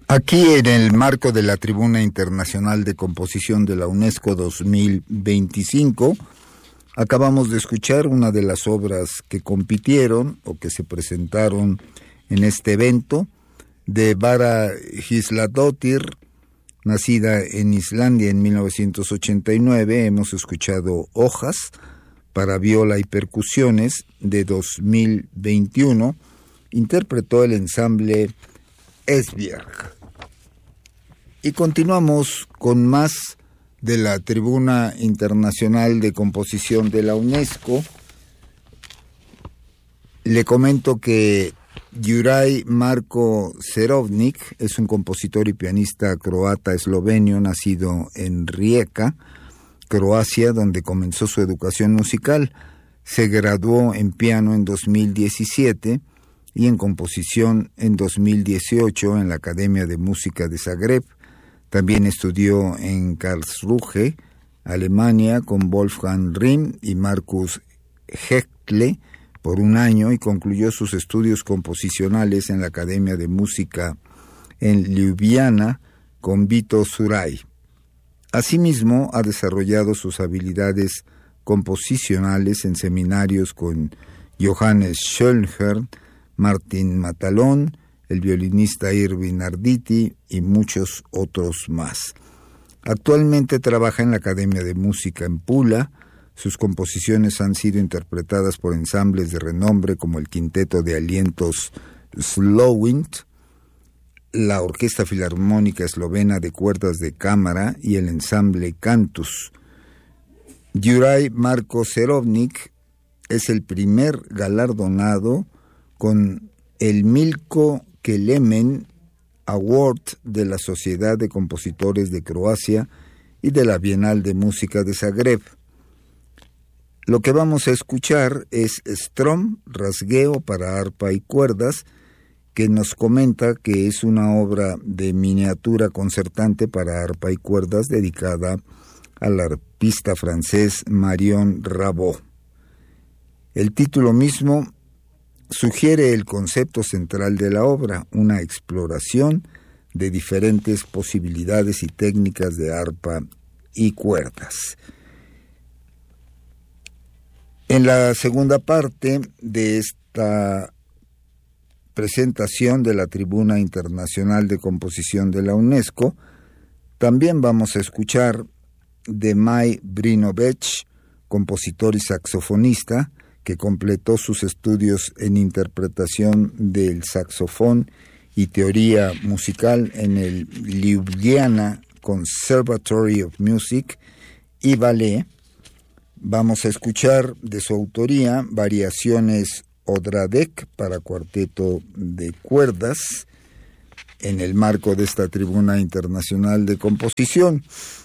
Aquí en el marco de la Tribuna Internacional de Composición de la UNESCO 2025, acabamos de escuchar una de las obras que compitieron o que se presentaron en este evento, de Bára Gísladóttir, nacida en Islandia en 1989. Hemos escuchado Hojas para viola y percusiones de 2021. Interpretó el ensamble Esbjerg. Y continuamos con más de la Tribuna Internacional de Composición de la UNESCO. Le comento que Juraj Marko Cerovnik es un compositor y pianista croata-eslovenio nacido en Rijeka, Croacia, donde comenzó su educación musical. Se graduó en piano en 2017 y en composición en 2018 en la Academia de Música de Zagreb. También estudió en Karlsruhe, Alemania, con Wolfgang Rihm y Markus Hechtle por un año, y concluyó sus estudios composicionales en la Academia de Música en Ljubljana con Vito Šuraj. Asimismo, ha desarrollado sus habilidades composicionales en seminarios con Johannes Schönherr, Martin Matalón, el violinista Irving Arditi y muchos otros más. Actualmente trabaja en la Academia de Música en Pula. Sus composiciones han sido interpretadas por ensambles de renombre como el Quinteto de Alientos Slowint, la Orquesta Filarmónica Eslovena de Cuerdas de Cámara y el ensamble Cantus. Juraj Marko Cerovnik es el primer galardonado con el Milko Kelemen Award de la Sociedad de Compositores de Croacia y de la Bienal de Música de Zagreb. Lo que vamos a escuchar es Strom, rasgueo para arpa y cuerdas, que nos comenta que es una obra de miniatura concertante para arpa y cuerdas dedicada al arpista francés Marion Rabaud. El título mismo sugiere el concepto central de la obra, una exploración de diferentes posibilidades y técnicas de arpa y cuerdas. En la segunda parte de esta presentación de la Tribuna Internacional de Composición de la UNESCO, también vamos a escuchar de Maj Brinović, compositor y saxofonista, que completó sus estudios en interpretación del saxofón y teoría musical en el Ljubljana Conservatory of Music y Ballet. Vamos a escuchar de su autoría variaciones Odradek para cuarteto de cuerdas en el marco de esta Tribuna Internacional de Composición.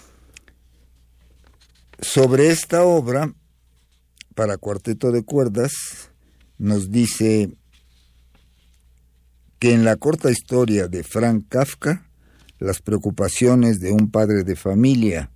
Sobre esta obra para cuarteto de cuerdas nos dice que en la corta historia de Franz Kafka, las preocupaciones de un padre de familia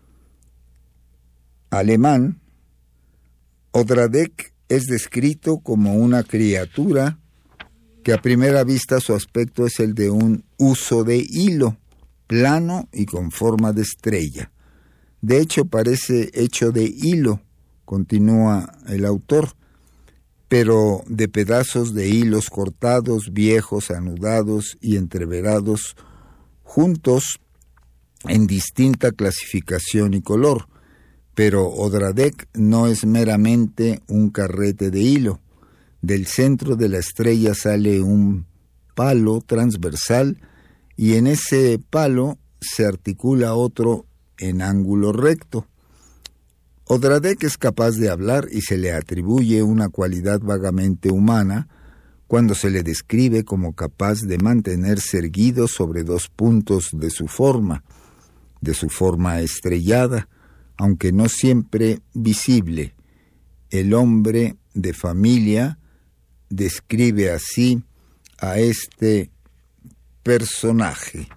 alemán, Odradek es descrito como una criatura que a primera vista su aspecto es el de un huso de hilo, plano y con forma de estrella. De hecho, parece hecho de hilo, continúa el autor, pero de pedazos de hilos cortados, viejos, anudados y entreverados, juntos en distinta clasificación y color. Pero Odradek no es meramente un carrete de hilo. Del centro de la estrella sale un palo transversal y en ese palo se articula otro en ángulo recto. Odradek es capaz de hablar y se le atribuye una cualidad vagamente humana cuando se le describe como capaz de mantenerse erguido sobre dos puntos de su forma estrellada, aunque no siempre visible. El hombre de familia describe así a este personaje.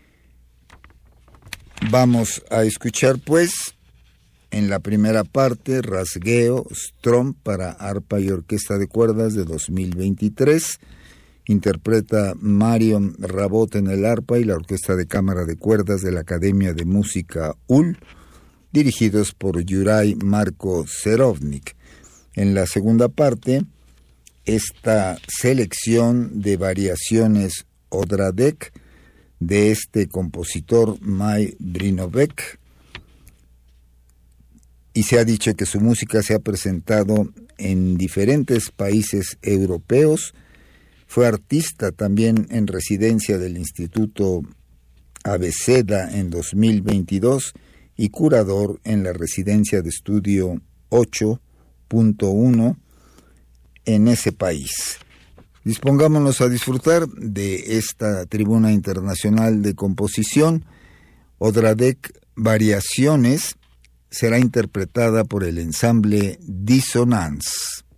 Vamos a escuchar pues en la primera parte rasgueo Strom para arpa y orquesta de cuerdas de 2023 interpreta Marion Rabot en el arpa y la Orquesta de Cámara de Cuerdas de la Academia de Música UL, dirigidos por Juraj Marko Serovnik. En la segunda parte, esta selección de variaciones Odradek de este compositor May Brinovec, y se ha dicho que su música se ha presentado en diferentes países europeos. Fue artista también en residencia del Instituto Abeceda en 2022 y curador en la residencia de estudio 8.1 en ese país. Dispongámonos a disfrutar de esta tribuna internacional de composición. Odradek Variaciones será interpretada por el ensamble Dissonance.